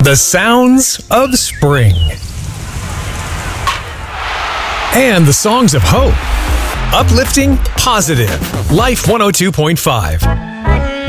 The sounds of spring. And the songs of hope. Uplifting, positive. Life 102.5.